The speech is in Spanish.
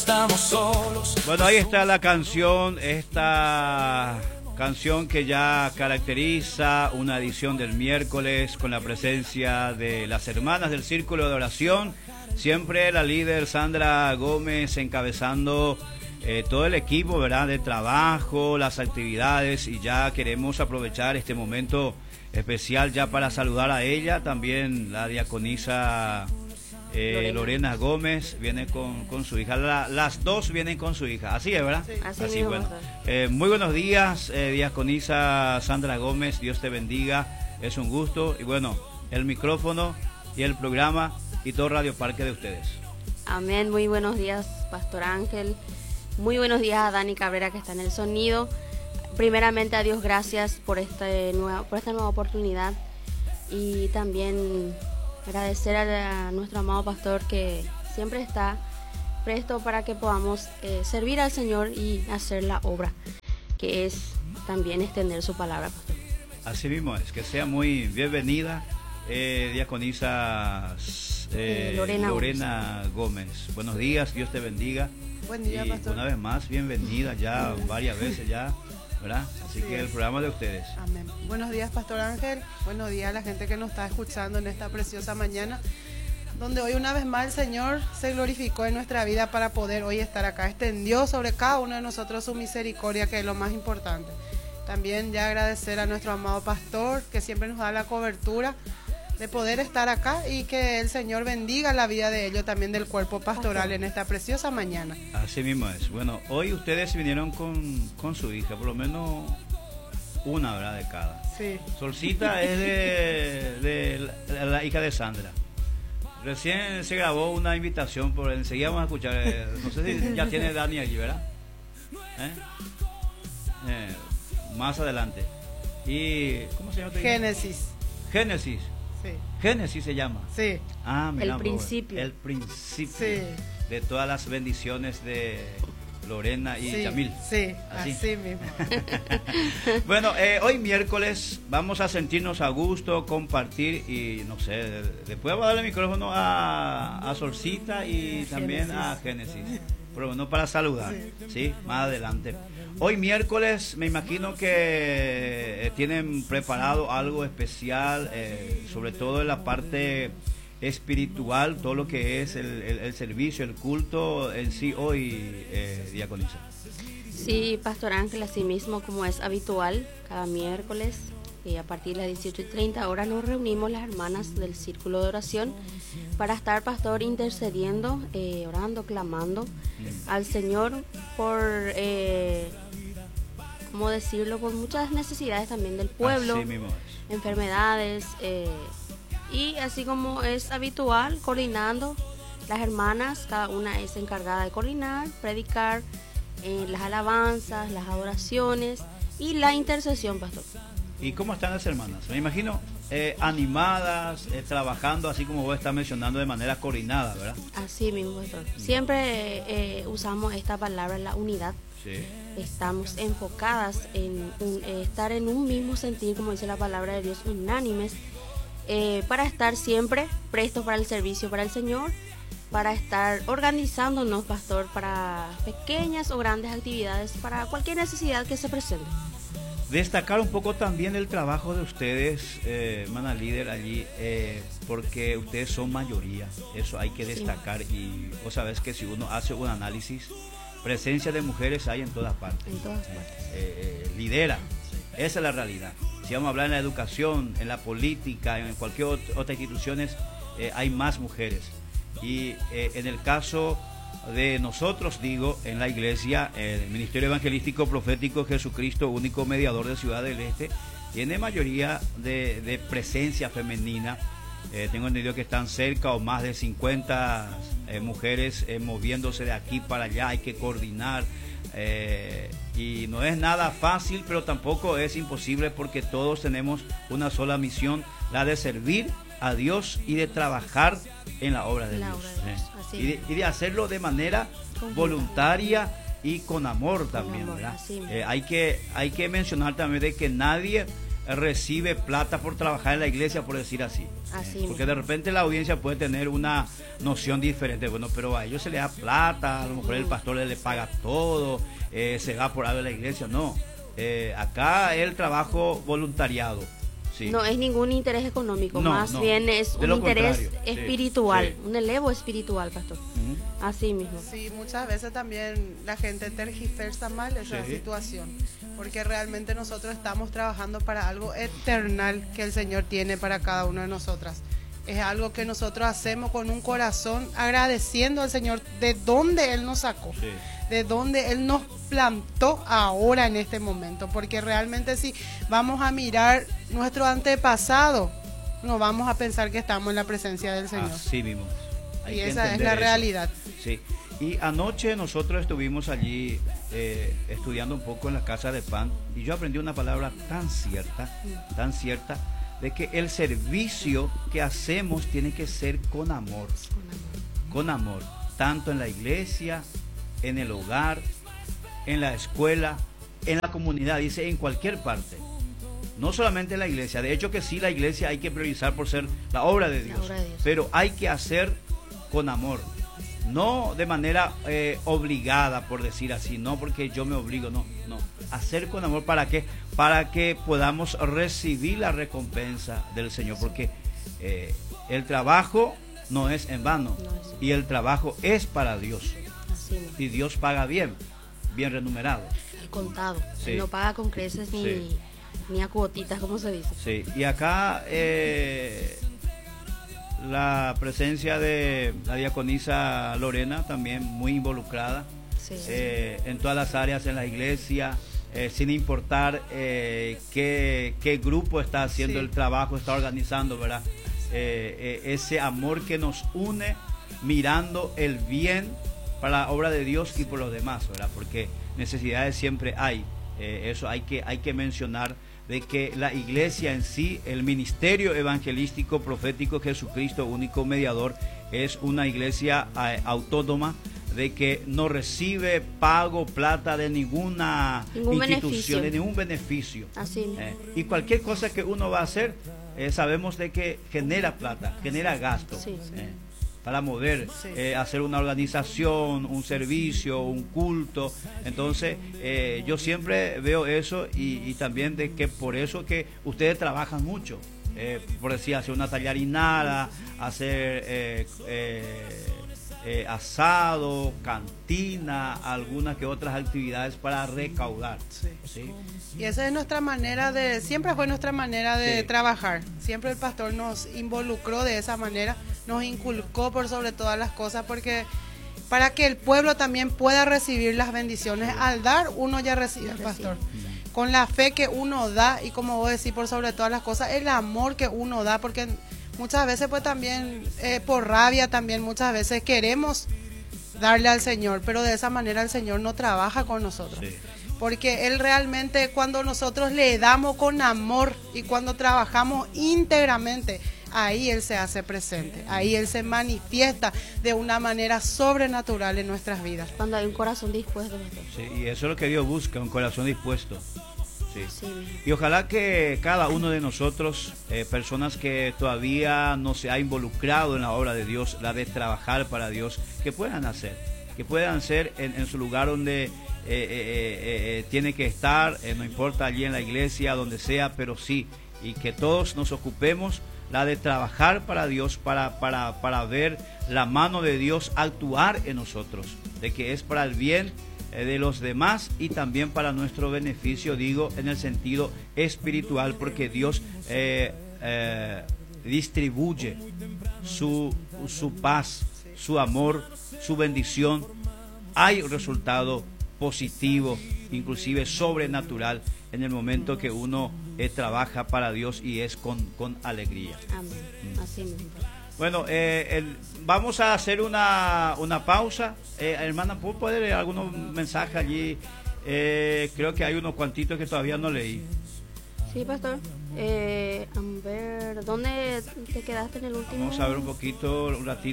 estamos solos. Bueno, ahí está la canción, esta canción que ya caracteriza una edición del miércoles con la presencia de las hermanas del Círculo de Oración, siempre la líder Sandra Gómez encabezando todo el equipo, ¿verdad?, de trabajo, las actividades, y ya queremos aprovechar este momento especial ya para saludar a ella, también la diaconisa Lorena Gómez viene con su hija, las dos vienen con su hija, así es, ¿verdad? Sí. Así bueno. Muy buenos días, diaconisa Sandra Gómez, Dios te bendiga, es un gusto, y bueno, el micrófono y el programa y todo Radio Parque de ustedes. Amén, muy buenos días, Pastor Ángel, muy buenos días a Dani Cabrera que está en el sonido. Primeramente a Dios gracias por esta nueva oportunidad, y también agradecer a nuestro amado pastor que siempre está presto para que podamos servir al Señor y hacer la obra, que es también extender su palabra, pastor. Así mismo es, que sea muy bienvenida, diaconisa Lorena Gómez. Buenos días, Dios te bendiga. Buen día, y pastor. una vez más, bienvenida ya varias veces ya, ¿verdad? Así que el programa de ustedes. Amén. Buenos días, Pastor Ángel. Buenos días a la gente que nos está escuchando en esta preciosa mañana, donde hoy una vez más el Señor se glorificó en nuestra vida para poder hoy estar acá. Extendió sobre cada uno de nosotros su misericordia, que es lo más importante. También ya agradecer a nuestro amado pastor, que siempre nos da la cobertura de poder estar acá, y que el Señor bendiga la vida de ellos, también del cuerpo pastoral en esta preciosa mañana. Así mismo es. Bueno, hoy ustedes vinieron con su hija, por lo menos una, ¿verdad?, de cada. Sí. Solcita es de la hija de Sandra. Recién se grabó una invitación, por enseguida vamos a escuchar, no sé si ya tiene Dani allí, ¿verdad? Más adelante. ¿Y cómo se llama? Génesis. Génesis. Sí. Génesis se llama. Sí. Ah, mira, El principio. El principio Sí. de todas las bendiciones de Lorena y Sí, Yamil. sí, así mismo. Bueno, hoy miércoles vamos a sentirnos a gusto, compartir, y no sé, después vamos a darle el micrófono a Solcita y también a Génesis, pero bueno, para saludar, sí, más adelante. Hoy miércoles me imagino que tienen preparado algo especial, sobre todo en la parte espiritual, todo lo que es el servicio, el culto en sí hoy, diaconisa. Sí, Pastor Ángel, así mismo como es habitual, cada miércoles a partir de las 18:30 horas nos reunimos las hermanas del Círculo de Oración para estar, pastor, intercediendo, orando, clamando al Señor por, ¿cómo decirlo?, por muchas necesidades también del pueblo, Así mismo es. enfermedades, y así como es habitual, coordinando las hermanas, cada una es encargada de coordinar, predicar, las alabanzas, las adoraciones y la intercesión, pastor. ¿Y cómo están las hermanas? Me imagino animadas, trabajando así como vos estás mencionando, de manera coordinada, ¿verdad? Así mismo, pastor. Siempre usamos esta palabra, la unidad. Sí. Estamos enfocadas en estar en un mismo sentir, como dice la palabra de Dios, unánimes, para estar siempre prestos para el servicio para el Señor, para estar organizándonos, pastor, para pequeñas o grandes actividades, para cualquier necesidad que se presente. Destacar un poco también el trabajo de ustedes, hermana líder, allí, porque ustedes son mayoría, eso hay que destacar. Sí. Y vos sabés que si uno hace un análisis, presencia de mujeres hay en todas partes. En todas partes. Lidera, esa es la realidad. Si vamos a hablar en la educación, en la política, en cualquier otra institución, hay más mujeres. Y en el caso de nosotros, digo, en la iglesia, el Ministerio Evangelístico Profético Jesucristo, único mediador de Ciudad del Este, tiene mayoría de presencia femenina. Tengo entendido que están cerca o más de 50 mujeres moviéndose de aquí para allá. Hay que coordinar, y no es nada fácil, pero tampoco es imposible, porque todos tenemos una sola misión, la de servir a Dios y de trabajar en la obra de Dios. Y de hacerlo de manera voluntaria y con amor también, ¿verdad? Hay que mencionar también de que nadie recibe plata por trabajar en la iglesia, por decir así. Porque de repente la audiencia puede tener una noción diferente. Bueno, pero a ellos se les da plata, a lo mejor el pastor le paga todo, se va por algo de la iglesia. No, acá es el trabajo voluntariado. Sí. No es ningún interés económico, no, más bien es un interés espiritual, sí. Un elevo espiritual, pastor. Así mismo. Sí, muchas veces también la gente tergiversa mal esa situación, porque realmente nosotros estamos trabajando para algo eternal que el Señor tiene para cada una de nosotras. Es algo que nosotros hacemos con un corazón agradeciendo al Señor de dónde Él nos sacó, de dónde Él nos plantó ahora en este momento, porque realmente si vamos a mirar nuestro antepasado, no vamos a pensar que estamos en la presencia del Señor. Así mismo. Y esa es la realidad. Sí. Y anoche nosotros estuvimos allí estudiando un poco en la Casa de Pan, y yo aprendí una palabra tan cierta, de que el servicio que hacemos tiene que ser con amor. Con amor, tanto en la iglesia, en el hogar, en la escuela, en la comunidad, dice en cualquier parte. No solamente en la iglesia, de hecho que sí, la iglesia hay que priorizar por ser la obra de Dios, pero hay que hacer con amor, no de manera obligada, por decir así, no porque yo me obligo, no, hacer con amor. ¿Para qué? Para que podamos recibir la recompensa del Señor, porque el trabajo no es en vano, y el trabajo es para Dios, y Dios paga bien remunerado. El contado, no paga con creces ni a cuotitas, como se dice. Sí, y acá la presencia de la diaconisa Lorena también muy involucrada en todas las áreas en la iglesia, sin importar qué grupo está haciendo el trabajo, está organizando, ¿verdad? Ese amor que nos une mirando el bien para la obra de Dios y por los demás, ¿verdad? Porque necesidades siempre hay. Eso hay que mencionar, de que la iglesia en sí, el ministerio evangelístico profético Jesucristo, único mediador, es una iglesia autónoma, de que no recibe pago, plata de ninguna institución, de ningún beneficio. Así. Y cualquier cosa que uno va a hacer, sabemos de que genera plata, genera gasto. Para mover, hacer una organización, un servicio, un culto. Entonces, yo siempre veo eso, y también de que por eso que ustedes trabajan mucho. Por decir, hacer una tallarinada, hacer asado, cantina, algunas que otras actividades para recaudar. ¿Sí? Y esa es nuestra manera siempre fue nuestra manera de trabajar. Siempre el pastor nos involucró de esa manera, nos inculcó por sobre todas las cosas, porque para que el pueblo también pueda recibir las bendiciones. Al dar, uno ya recibe, pastor. Con la fe que uno da, y como vos decís, por sobre todas las cosas, el amor que uno da, porque muchas veces pues también por rabia también muchas veces queremos darle al Señor, pero de esa manera el Señor no trabaja con nosotros. Porque Él realmente, cuando nosotros le damos con amor y cuando trabajamos íntegramente, ahí Él se hace presente, ahí Él se manifiesta de una manera sobrenatural en nuestras vidas. Cuando hay un corazón dispuesto. Sí, y eso es lo que Dios busca, un corazón dispuesto. Y ojalá que cada uno de nosotros, personas que todavía no se ha involucrado en la obra de Dios, la de trabajar para Dios, que puedan hacer en su lugar donde tiene que estar, no importa, allí en la iglesia, donde sea, pero sí, y que todos nos ocupemos la de trabajar para Dios, para ver la mano de Dios actuar en nosotros, de que es para el bien de los demás y también para nuestro beneficio, digo, en el sentido espiritual, porque Dios distribuye su paz, su amor, su bendición. Hay un resultado positivo, inclusive sobrenatural, en el momento que uno trabaja para Dios y es con alegría. Amén. Así mismo. Bueno, vamos a hacer una pausa. Hermana, ¿puedo poner algunos mensajes allí? Creo que hay unos cuantitos que todavía no leí. Sí, pastor. A ver, ¿dónde te quedaste en el último? Vamos a ver un poquito, un ratito.